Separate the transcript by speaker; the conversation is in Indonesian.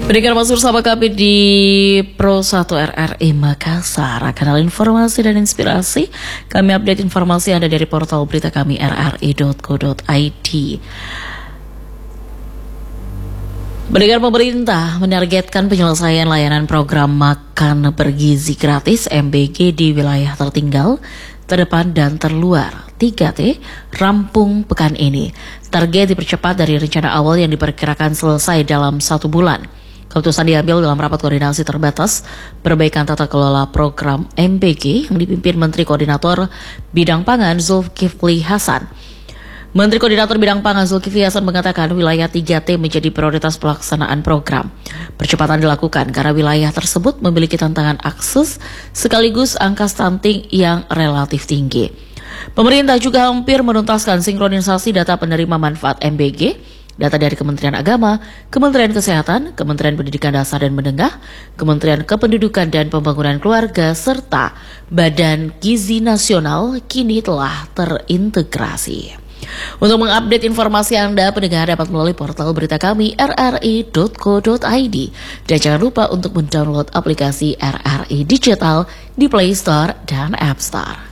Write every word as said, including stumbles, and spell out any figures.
Speaker 1: Pendengar masuk bersama kami di Pro satu R R I Makassar. Kanal informasi dan inspirasi. Kami update informasi Anda dari portal berita kami r r i dot co dot i d. Pendengar, pemerintah menargetkan penyelesaian layanan program makan bergizi gratis M B G di wilayah tertinggal, terdepan dan terluar tiga T rampung pekan ini. Target dipercepat dari rencana awal yang diperkirakan selesai dalam satu bulan. Keputusan diambil dalam rapat koordinasi terbatas perbaikan tata kelola program M B G yang dipimpin Menteri Koordinator Bidang Pangan Zulkifli Hasan. Menteri Koordinator Bidang Pangan Zulkifli Hasan mengatakan wilayah tiga T menjadi prioritas pelaksanaan program. Percepatan dilakukan karena wilayah tersebut memiliki tantangan akses sekaligus angka stunting yang relatif tinggi. Pemerintah juga hampir menuntaskan sinkronisasi data penerima manfaat M B G, data dari Kementerian Agama, Kementerian Kesehatan, Kementerian Pendidikan Dasar dan Menengah, Kementerian Kependudukan dan Pembangunan Keluarga, serta Badan Gizi Nasional kini telah terintegrasi. Untuk mengupdate informasi Anda, pendengar dapat melalui portal berita kami r r i dot co dot i d. Dan jangan lupa untuk mendownload aplikasi R R I Digital di Play Store dan App Store.